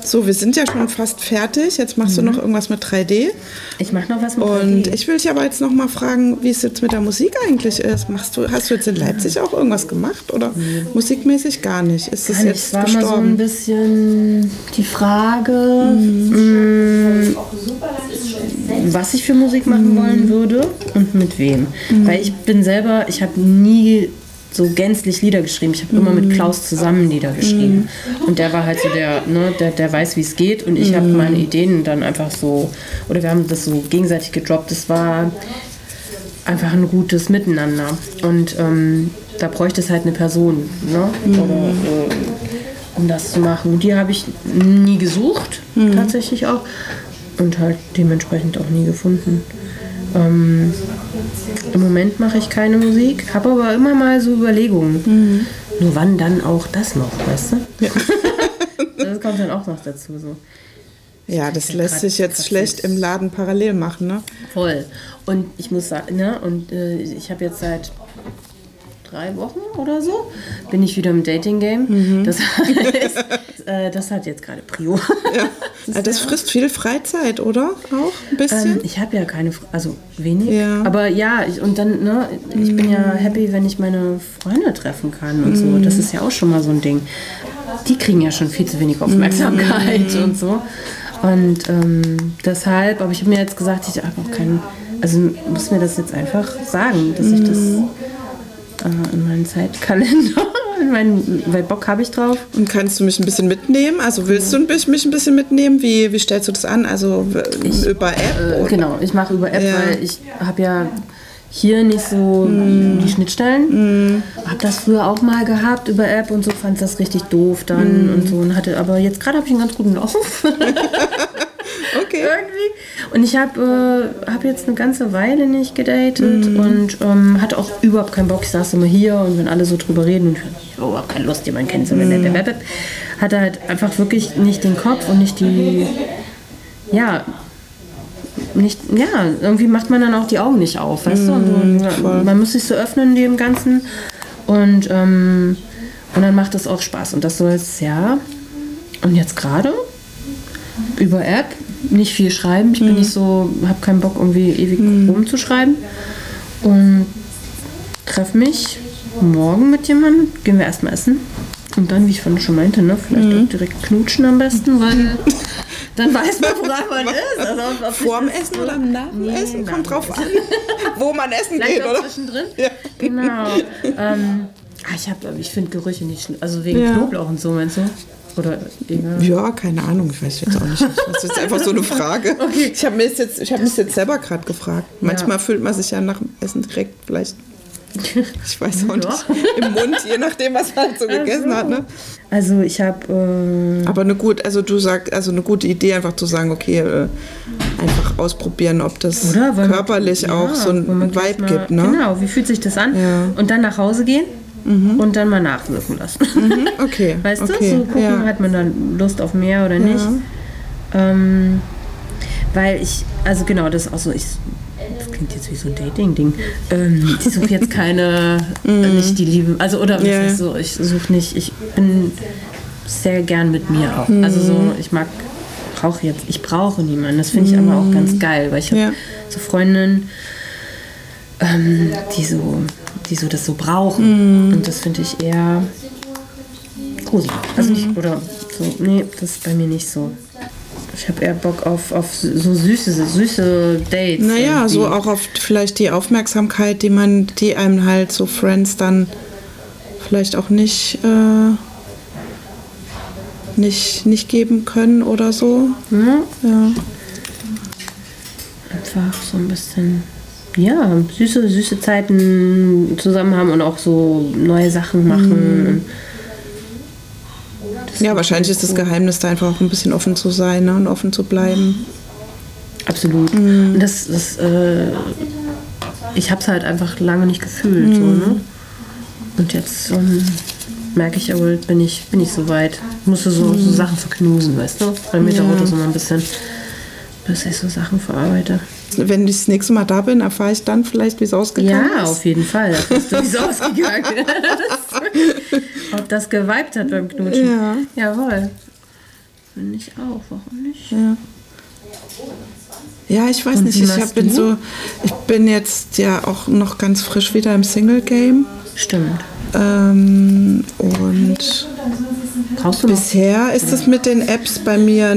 So, wir sind ja schon fast fertig. Jetzt machst du noch irgendwas mit 3D. Ich mache noch was mit 3D. Und ich will dich aber jetzt noch mal fragen, wie es jetzt mit der Musik eigentlich ist. Hast du jetzt in Leipzig auch irgendwas gemacht oder musikmäßig gar nicht? Ist das jetzt war gestorben? Mal so ein bisschen die Frage, was ich für Musik machen wollen würde und mit wem. Weil ich habe nie so gänzlich Lieder geschrieben. Ich habe immer mit Klaus zusammen Lieder geschrieben. Und der war halt so der weiß, wie es geht. Und ich habe meine Ideen dann einfach so, oder wir haben das so gegenseitig gedroppt. Das war einfach ein gutes Miteinander. Und da bräuchte es halt eine Person, ne? Um das zu machen. Und die habe ich nie gesucht, tatsächlich auch. Und halt dementsprechend auch nie gefunden. Im Moment mache ich keine Musik, habe aber immer mal so Überlegungen. Nur wann dann auch das noch, weißt du? Ja. Das kommt dann auch noch dazu. So. Ja, das lässt sich jetzt schlecht im Laden parallel machen, ne? Voll. Und ich muss sagen, ich habe jetzt seit 3 Wochen oder so, bin ich wieder im Dating-Game. Das heißt, das hat jetzt gerade Prio. Ja. Das frisst viel Freizeit, oder? Auch ein bisschen? Ich habe ja keine, also wenig. Ja. Aber ja, ich bin ja happy, wenn ich meine Freunde treffen kann und so. Das ist ja auch schon mal so ein Ding. Die kriegen ja schon viel zu wenig Aufmerksamkeit und so. Und deshalb, aber ich habe mir jetzt gesagt, ich habe auch keinen, also muss mir das jetzt einfach sagen, dass ich das in meinen Zeitkalender, weil Bock habe ich drauf. Und kannst du mich ein bisschen mitnehmen? Also willst du mich ein bisschen mitnehmen? Wie stellst du das an? Also über App? Genau, ich mache über App, weil ich habe ja hier nicht so die Schnittstellen. Habe das früher auch mal gehabt über App und so, fand das richtig doof dann und so. Aber jetzt gerade habe ich einen ganz guten Lauf. Okay. Irgendwie. Und ich habe jetzt eine ganze Weile nicht gedatet und hatte auch überhaupt keinen Bock. Ich saß immer hier und wenn alle so drüber reden und ich habe keine Lust, jemanden kennenzulernen. Hatte halt einfach wirklich nicht den Kopf und nicht die, irgendwie macht man dann auch die Augen nicht auf, weißt du? Und man muss sich so öffnen dem Ganzen und dann macht das auch Spaß. Und das soll es, und jetzt gerade über App nicht viel schreiben. Ich bin nicht so, habe keinen Bock irgendwie ewig rumzuschreiben und treffe mich morgen mit jemandem, gehen wir erstmal essen und dann, wie ich vorhin schon meinte, ne, vielleicht auch direkt knutschen am besten, weil dann weiß man, woran man ist. Also, vorm Essen oder nach dem Essen? Kommt drauf an, wo man essen geht, oder? Zwischendrin. Ja. Genau. Ich finde Gerüche nicht schlimm. Also wegen Knoblauch und so, meinst du? Oder egal. Ja, keine Ahnung, ich weiß jetzt auch nicht. Das ist einfach so eine Frage. Okay. Ich habe mich jetzt selber gerade gefragt. Manchmal fühlt man sich ja nach dem Essen direkt vielleicht, ich weiß auch nicht, im Mund, je nachdem, was man halt so gegessen hat. Ne? Also ich habe... Aber eine gute Idee, einfach zu sagen, okay, einfach ausprobieren, ob das körperlich auch so ein Vibe gibt. Ne? Genau, wie fühlt sich das an? Ja. Und dann nach Hause gehen. Und dann mal nachwirken lassen. Okay. Weißt du, so gucken, hat man dann Lust auf mehr oder nicht. Weil das ist auch so, das klingt jetzt wie so ein Dating-Ding. Ich suche jetzt keine, nicht die Liebe, also oder so, ich suche nicht, ich bin sehr gern mit mir auch. Also so, ich brauche niemanden, das finde ich aber auch ganz geil, weil ich habe so Freundinnen, die so das so brauchen. Und das finde ich eher gruselig. Also nicht, oder so, nee, das ist bei mir nicht so. Ich habe eher Bock auf so süße Dates. Naja, irgendwie. so auch auf vielleicht die Aufmerksamkeit, die einem halt so Friends dann vielleicht auch nicht geben können oder so. Ja. Einfach so ein bisschen... Ja, süße Zeiten zusammen haben und auch so neue Sachen machen. Ja, wahrscheinlich ist das Geheimnis da einfach auch ein bisschen offen zu sein, ne? Und offen zu bleiben. Absolut. Und ich habe es halt einfach lange nicht gefühlt. So, ne? Und jetzt merke ich, aber bin ich so weit. Ich musste so Sachen verknusen, weißt du? Bei mir dauert das immer ein bisschen, bis ich so Sachen verarbeite. Wenn ich das nächste Mal da bin, erfahre ich dann vielleicht, wie es ausgegangen ist. Ja, auf jeden Fall. Erfährst du, wie es ausgegangen ist. Ob das geweibt hat beim Knutschen. Ja. Jawohl. Finde ich auch, warum nicht? Ja, ich weiß nicht, ich bin jetzt ja auch noch ganz frisch wieder im Single-Game. Stimmt. Und bisher ist es mit den Apps bei mir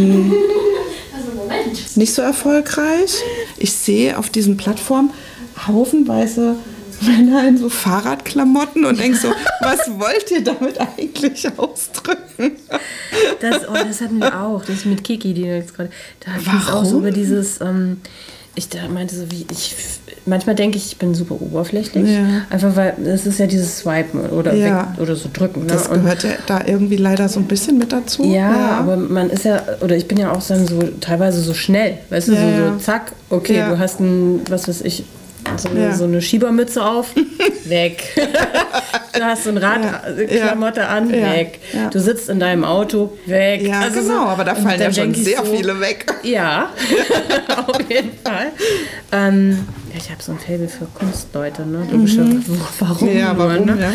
nicht so erfolgreich. Ich sehe auf diesen Plattformen haufenweise Männer in so Fahrradklamotten und denke so, was wollt ihr damit eigentlich ausdrücken? Das hatten wir auch, das mit Kiki, die jetzt gerade, da ging es auch so über dieses, ich meinte so manchmal denke ich bin super oberflächlich, einfach weil es ist ja dieses Swipen oder weg oder so drücken. Ne? Das gehört ja da irgendwie leider so ein bisschen mit dazu. Ja, aber man ist ja, oder ich bin ja auch dann so teilweise so schnell, weißt du, so zack, okay, du hast was weiß ich, so eine Schiebermütze auf, weg. Du hast so eine Radklamotte an, weg. Ja. Du sitzt in deinem Auto, weg. Ja, also genau, aber da fallen ja schon sehr viele weg. Ja, auf jeden Fall. Ich habe so ein Faible für Kunstleute, ne? Warum? Ja, warum, ne?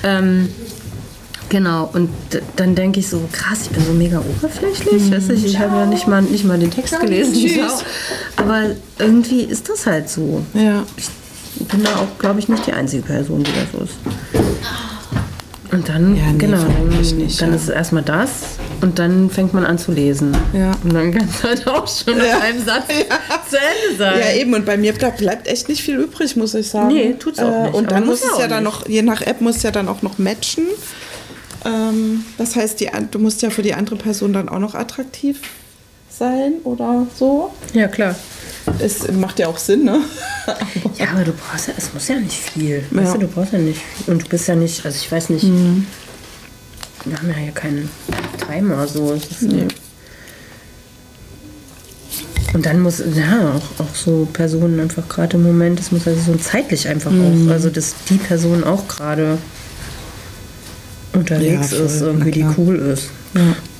Genau, und dann denke ich so, krass, ich bin so mega oberflächlich. Weißt du, ich habe ja nicht mal den Text gelesen. Aber irgendwie ist das halt so. Ja. Ich bin da auch, glaube ich, nicht die einzige Person, die das so ist. Und dann, dann ist es erstmal das und dann fängt man an zu lesen. Ja. Und dann kann es halt auch schon nach einem Satz zu Ende sein. Ja, eben. Und bei mir bleibt echt nicht viel übrig, muss ich sagen. Nee, tut's auch nicht. Und dann muss es ja dann noch, je nach App, muss ja dann auch noch matchen. Das heißt, du musst ja für die andere Person dann auch noch attraktiv sein oder so. Ja, klar. Es macht ja auch Sinn, ne? Ja, aber es muss ja nicht viel. Ja. Weißt du brauchst ja nicht viel. Und du bist ja nicht, also ich weiß nicht, wir haben ja hier keinen Timer, so. Und dann muss, auch so Personen einfach gerade im Moment, das muss also so zeitlich einfach auch, also dass die Person auch gerade unterwegs ist, irgendwie die cool ist. Ja.